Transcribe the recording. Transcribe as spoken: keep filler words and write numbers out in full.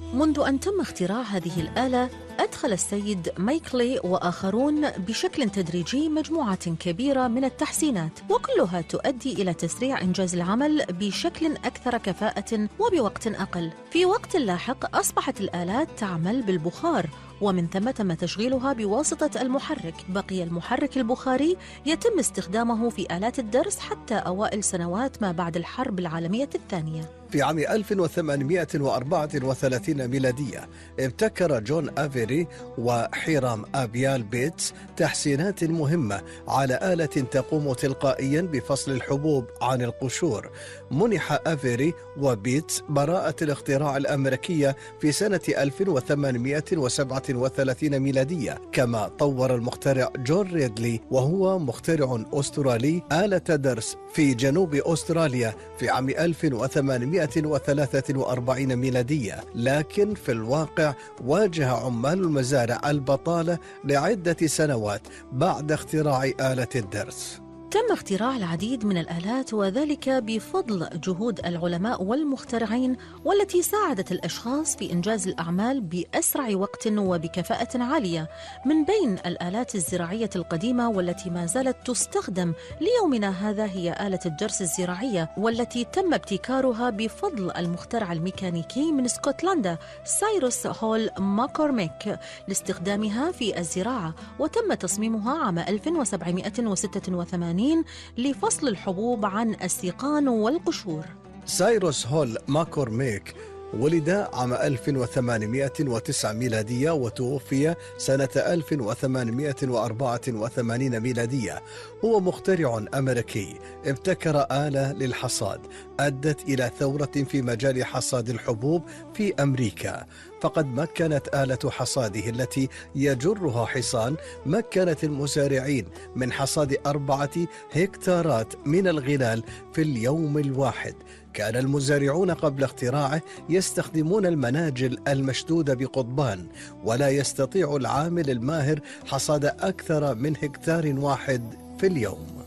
منذ أن تم اختراع هذه الآلة، أدخل السيد مايكلي وآخرون بشكل تدريجي مجموعة كبيرة من التحسينات، وكلها تؤدي إلى تسريع إنجاز العمل بشكل أكثر كفاءة وبوقت أقل. في وقت لاحق أصبحت الآلات تعمل بالبخار، ومن ثم تم تشغيلها بواسطة المحرك. بقي المحرك البخاري يتم استخدامه في آلات الدرس حتى أوائل سنوات ما بعد الحرب العالمية الثانية. في عام ألف وثمانمائة وأربعة وثلاثين ميلادية ابتكر جون آفيري وحيرام أبيال بيتس تحسينات مهمة على آلة تقوم تلقائيا بفصل الحبوب عن القشور. منح آفيري وبيتس براءة الاختراع الأمريكية في سنة ألف وثمانمائة وسبعة وثلاثين ميلادية. كما طور المخترع جون ريدلي وهو مخترع أسترالي آلة درس في جنوب أستراليا في عام ألف وثمانمائة وثلاثة وأربعين ميلادية، لكن في الواقع واجه عمال المزارع البطالة لعدة سنوات بعد اختراع آلة الدرس. تم اختراع العديد من الآلات، وذلك بفضل جهود العلماء والمخترعين، والتي ساعدت الأشخاص في إنجاز الأعمال بأسرع وقت وبكفاءة عالية. من بين الآلات الزراعية القديمة والتي ما زالت تستخدم ليومنا هذا هي آلة الجرس الزراعية، والتي تم ابتكارها بفضل المخترع الميكانيكي من اسكتلندا سايروس هول ماكورميك لاستخدامها في الزراعة، وتم تصميمها عام ألف وسبعمائة وستة وثمانين لفصل الحبوب عن السيقان والقشور. سايروس هول ماكورميك ولد عام ألف وثمانمائة وتسعة ميلادية وتوفي سنة ألف وثمانمائة وأربعة وثمانين ميلادية. هو مخترع أمريكي ابتكر آلة للحصاد أدت إلى ثورة في مجال حصاد الحبوب في أمريكا، فقد مكنت آلة حصاده التي يجرها حصان مكنت المزارعين من حصاد أربعة هكتارات من الغلال في اليوم الواحد. كان المزارعون قبل اختراعه يستخدمون المناجل المشدودة بقضبان، ولا يستطيع العامل الماهر حصاد أكثر من هكتار واحد في اليوم.